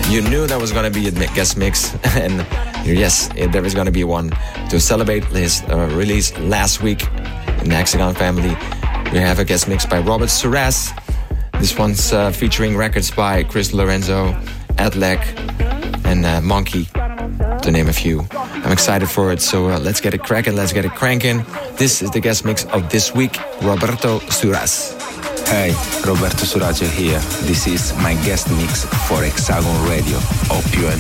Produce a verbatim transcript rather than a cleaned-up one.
You knew there was going to be a guest mix, and yes, there is going to be one to celebrate his uh, release last week in the Hexagon family. We have a guest mix by Robert Suras. This one's uh, featuring records by Chris Lorenzo, Adlek, and uh, Monkey, to name a few. I'm excited for it, so uh, let's get it cracking, let's get it cranking. This is the guest mix of this week, Roberto Suras. Hey, Roberto Suraggio here. This is my guest mix for Hexagon Radio. Hope you enjoy.